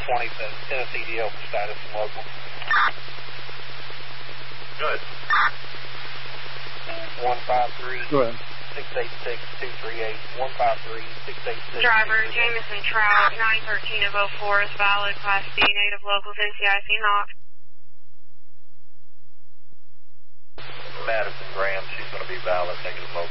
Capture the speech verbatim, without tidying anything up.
twenty says Tennessee D L for status and local. Good. one five three. Go ahead. six eight six two three eight. one five three six eight six. Driver Jameson Trout, nine thirteen of oh four is valid, Class D, native locals, N C I C knock. Madison Graham, she's going to be valid, negative local.